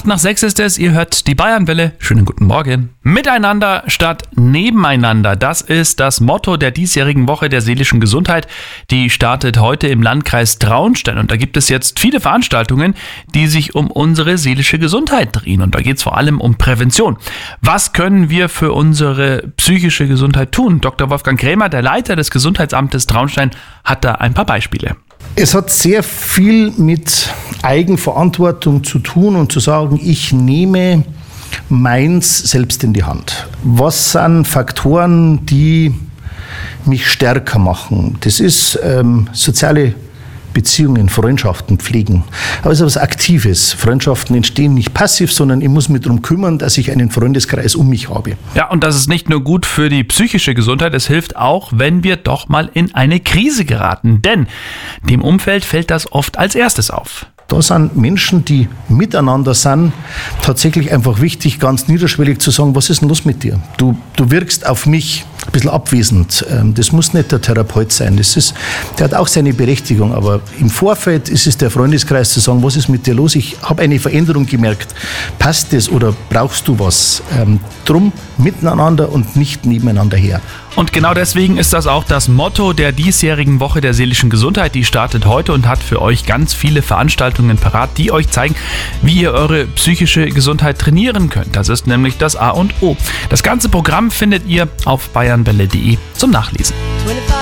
5:08 ist es, ihr hört die Bayernwelle. Schönen guten Morgen. Miteinander statt nebeneinander, das ist das Motto der diesjährigen Woche der seelischen Gesundheit. Die startet heute im Landkreis Traunstein und da gibt es jetzt viele Veranstaltungen, die sich um unsere seelische Gesundheit drehen und da geht es vor allem um Prävention. Was können wir für unsere psychische Gesundheit tun? Dr. Wolfgang Krämer, der Leiter des Gesundheitsamtes Traunstein, hat da ein paar Beispiele. Es hat sehr viel mit Eigenverantwortung zu tun und zu sagen, ich nehme meins selbst in die Hand. Was sind Faktoren, die mich stärker machen? Das ist soziale Beziehungen, Freundschaften pflegen. Aber es ist etwas Aktives. Freundschaften entstehen nicht passiv, sondern ich muss mich darum kümmern, dass ich einen Freundeskreis um mich habe. Ja, und das ist nicht nur gut für die psychische Gesundheit, es hilft auch, wenn wir doch mal in eine Krise geraten. Denn dem Umfeld fällt das oft als erstes auf. Da sind Menschen, die miteinander sind, tatsächlich einfach wichtig, ganz niederschwellig zu sagen, was ist denn los mit dir? Du wirkst auf mich ein bisschen abwesend. Das muss nicht der Therapeut sein. Der hat auch seine Berechtigung, aber im Vorfeld ist es der Freundeskreis zu sagen, was ist mit dir los? Ich habe eine Veränderung gemerkt. Passt das oder brauchst du was? Drum miteinander und nicht nebeneinander her. Und genau deswegen ist das auch das Motto der diesjährigen Woche der seelischen Gesundheit. Die startet heute und hat für euch ganz viele Veranstaltungen parat, die euch zeigen, wie ihr eure psychische Gesundheit trainieren könnt. Das ist nämlich das A und O. Das ganze Programm findet ihr auf bayernwelle.de zum Nachlesen.